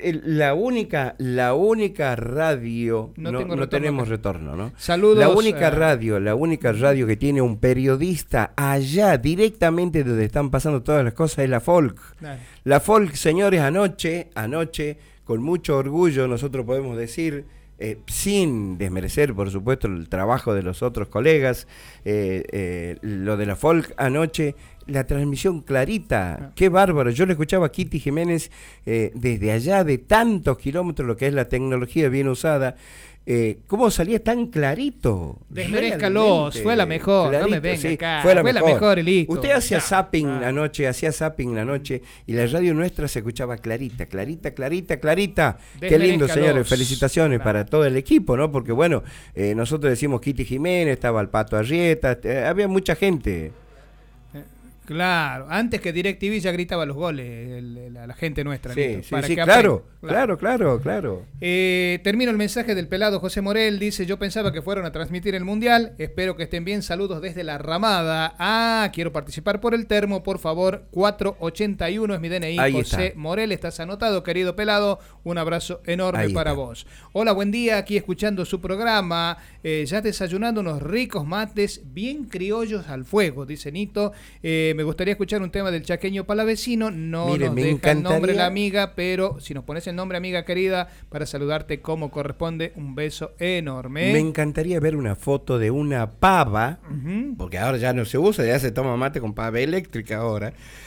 la única radio, no tenemos retorno, ¿no? Saludos. La única radio que tiene un periodista allá, directamente donde están pasando todas las cosas, es la Folk. Claro. La Folk, señores, anoche, con mucho orgullo nosotros podemos decir, sin desmerecer, por supuesto, el trabajo de los otros colegas, lo de la Folk anoche, la transmisión clarita, qué bárbaro. Yo le escuchaba a Kitty Jiménez desde allá, de tantos kilómetros, lo que es la tecnología bien usada. ¿Cómo salía tan clarito? Desmerezcalo, fue la mejor, clarito, no me venga sí, acá. Fue la mejor y listo. Usted hacía zapping anoche, y la radio nuestra se escuchaba clarita. Qué lindo, señores, felicitaciones para todo el equipo, ¿no? Porque bueno, nosotros decimos Kitty Jiménez, estaba el Pato Arrieta, había mucha gente. Claro, antes que DirecTV ya gritaba los goles la gente nuestra. Sí, claro. Termino el mensaje del pelado José Morel, dice: yo pensaba que fueron a transmitir el Mundial, espero que estén bien, saludos desde La Ramada. Quiero participar por el termo, por favor, 481 es mi DNI. Ahí José está. Morel, estás anotado, querido pelado, un abrazo enorme Ahí para está. vos. Hola, buen día, aquí escuchando su programa, ya desayunando unos ricos mates bien criollos al fuego, dice Nito. Me gustaría escuchar un tema del chaqueño palavecino. No Mire, nos deja el nombre la amiga, pero si nos pones el nombre, amiga querida, para saludarte como corresponde, un beso enorme. Me encantaría ver una foto de una pava, porque ahora ya no se usa, ya se toma mate con pava eléctrica ahora.